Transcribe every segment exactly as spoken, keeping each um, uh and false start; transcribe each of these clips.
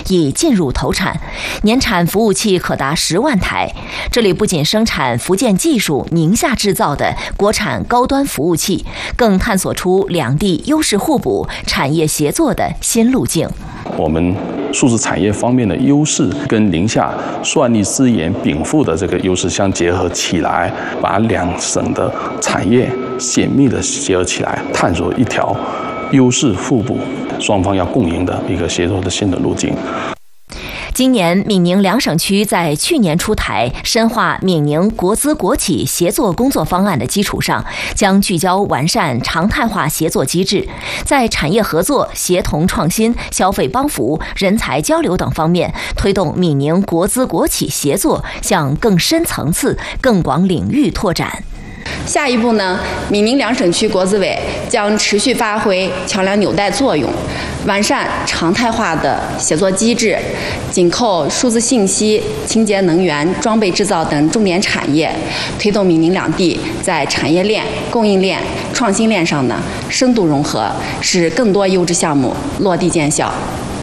已进入投产，年产服务器可达十万台。这里不仅生产福建技术、宁夏制造的国产高端服务器，更探索出两地优势互补、产业协作的新路径。 我们数字产业方面的优势跟宁夏算力资源禀赋的这个优势相结合起来，把两省的产业紧密的结合起来，探索一条优势互补、双方要共赢的一个协作的新的路径。 今年闽宁两省区在去年出台深化闽宁国资国企协作工作方案的基础上，将聚焦完善常态化协作机制，在产业合作、协同创新、消费帮扶、人才交流等方面，推动闽宁国资国企协作向更深层次、更广领域拓展。 下一步呢，闽宁两省区国资委将持续发挥桥梁纽带作用，完善常态化的协作机制，紧扣数字信息、清洁能源、装备制造等重点产业，推动闽宁两地在产业链、供应链、创新链上呢深度融合，使更多优质项目落地见效。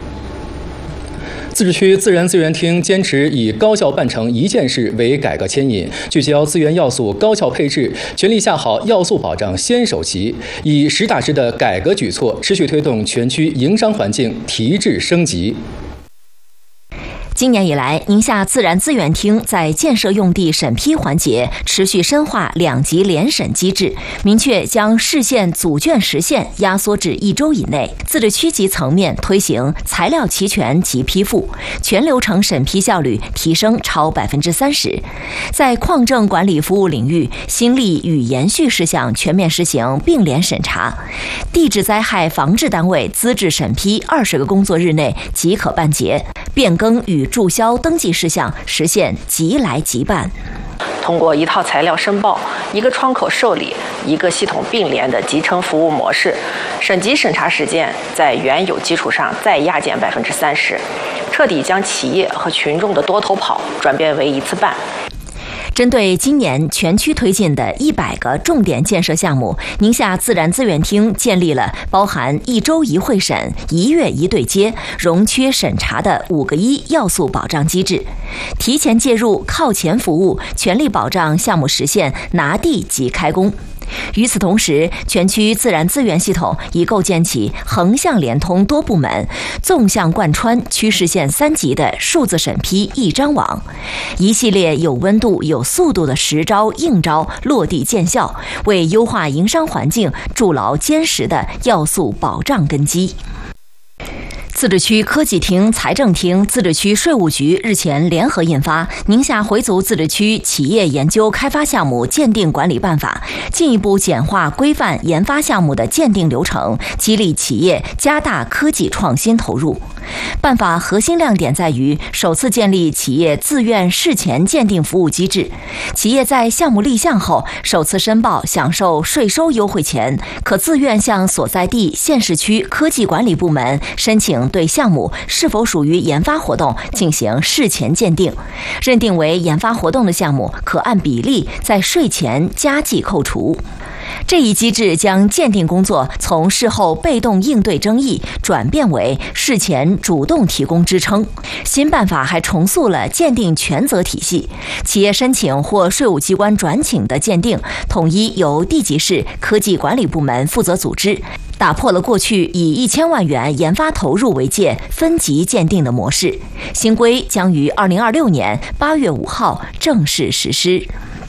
自治区自然资源厅坚持以高效办成一件事为改革牵引，聚焦资源要素高效配置，全力下好要素保障先手棋，以实打实的改革举措，持续推动全区营商环境提质升级。 今年以来，宁夏自然资源厅在建设用地审批环节持续深化两级联审机制，明确将市县组卷实现压缩至一周以内。自治区级层面推行材料齐全即批复，全流程审批效率提升超百分之三十。在矿证管理服务领域，新立与延续事项全面实行并联审查，地质灾害防治单位资质审批二十个工作日内即可办结，变更与注销登记事项实现即来即办。 通过一套材料申报、一个窗口受理、一个系统并联的集成服务模式，省级审查时间在原有基础上再压减百分之三十，彻底将企业和群众的多头跑转变为一次办。 针对今年全区推进的一百个重点建设项目，宁夏自然资源厅建立了包含一周一会审、一月一对接、容缺审查的五个一要素保障机制，提前介入、靠前服务，全力保障项目实现拿地即开工。与此同时，全区自然资源系统已构建起横向联通多部门、纵向贯穿区市县三级的数字审批一张网，一系列有温度、有速度的实招硬招落地见效，为优化营商环境筑牢坚实的要素保障根基。自治区科技厅、财政厅、自治区税务局日前联合印发《宁夏回族自治区企业研究开发项目鉴定管理办法》，进一步简化规范研发项目的鉴定流程，激励企业加大科技创新投入。办法核心亮点在于首次建立企业自愿事前鉴定服务机制，企业在项目立项后首次申报享受税收优惠前，可自愿向所在地县市区科技管理部门申请对项目是否属于研发活动进行事前鉴定，认定为研发活动的项目可按比例在税前加计扣除。这一机制将鉴定工作从事后被动应对争议转变为事前主动提供支撑。新办法还重塑了鉴定权责体系，企业申请或税务机关转请的鉴定统一由地级市科技管理部门负责组织，打破了过去以一千万元研发投入为界分级鉴定的模式。新规将于二零二六年八月五号正式实施。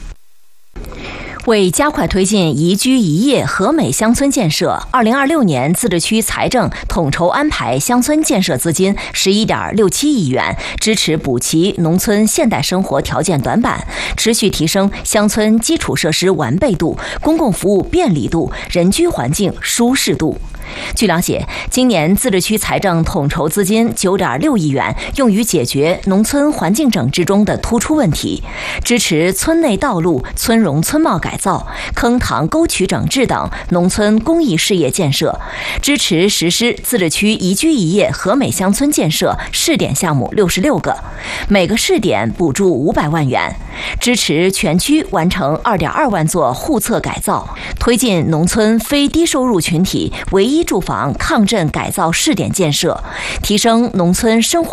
为加快推进宜居宜业和美乡村建设，二零二六年自治区财政统筹安排乡村建设资金十一点六七亿元，支持补齐农村现代生活条件短板，持续提升乡村基础设施完备度、公共服务便利度、人居环境舒适度。据了解，今年自治区财政统筹资金九点六亿元，用于解决农村环境整治中的突出问题，支持村内道路、村容村貌改造、坑塘沟渠整治等农村公益事业建设，支持实施自治区宜居宜业和美乡村建设试点项目六十六个，每个试点补助五百万元，支持全区完成二点二万座户册改造，推进农村非低收入群体唯一住房抗震改造试点建设，提升农村生活